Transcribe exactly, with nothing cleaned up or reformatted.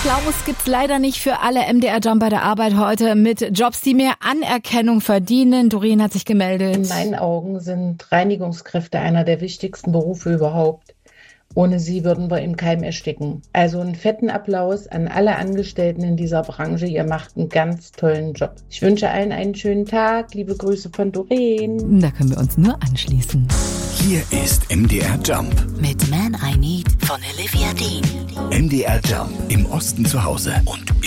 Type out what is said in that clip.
Applaus gibt's leider nicht für alle. M D R Jump bei der Arbeit heute mit Jobs, die mehr Anerkennung verdienen. Doreen hat sich gemeldet. In meinen Augen sind Reinigungskräfte einer der wichtigsten Berufe überhaupt. Ohne sie würden wir im Keim ersticken. Also einen fetten Applaus an alle Angestellten in dieser Branche. Ihr macht einen ganz tollen Job. Ich wünsche allen einen schönen Tag. Liebe Grüße von Doreen. Da können wir uns nur anschließen. Hier ist M D R Jump mit Man I Need von Olivia Dean. M D R Jump im Osten zu Hause und